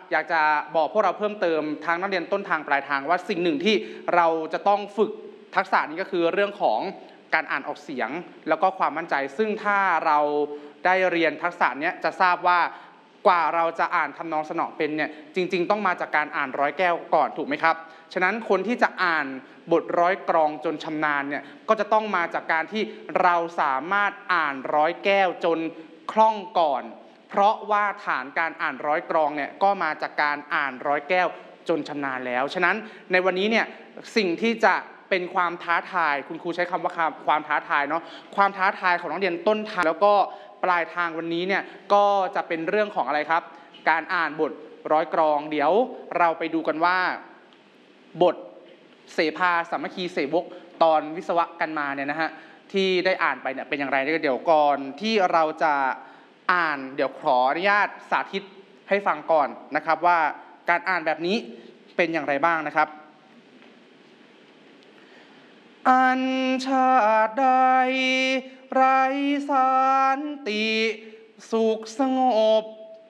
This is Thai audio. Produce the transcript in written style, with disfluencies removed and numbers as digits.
อยากจะบอกพวกเราเพิ่มเติมทางนักเรียนต้นทางปลายทางว่าสิ่งหนึ่งที่เราจะต้องฝึกทักษะนี้ก็คือเรื่องของการอ่านออกเสียงแล้วก็ความมั่นใจซึ่งถ้าเราได้เรียนทักษะนี้จะทราบว่ากว่าเราจะอ่านทำนองสนอเป็นเนี่ยจริงๆต้องมาจากการอ่านร้อยแก้วก่อนถูกไหมครับฉะนั้นคนที่จะอ่านบทร้อยกรองจนชำนาญเนี่ยก็จะต้องมาจากการที่เราสามารถอ่านร้อยแก้วจนคล่องก่อนเพราะว่าฐานการอ่านร้อยกรองเนี่ยก็มาจากการอ่านร้อยแก้วจนชำนาญแล้วฉะนั้นในวันนี้เนี่ยสิ่งที่จะเป็นความท้าทายคุณครูใช้คำว่าความท้าทายเนาะความท้าทายของนักเรียนต้นทางแล้วก็ปลายทางวันนี้เนี่ยก็จะเป็นเรื่องของอะไรครับการอ่านบทร้อยกรองเดี๋ยวเราไปดูกันว่าบทเสภาสามัคคีเสวกตอนวิศวกันมาเนี่ยนะฮะที่ได้อ่านไปเนี่ยเป็นอย่างไรเดี๋ยวก่อนที่เราจะอ่านเดี๋ยวขออนุญาตสาธิตให้ฟังก่อนนะครับว่าการอ่านแบบนี้เป็นอย่างไรบ้างนะครับอันชาติใดไร้สันติสุขสงบ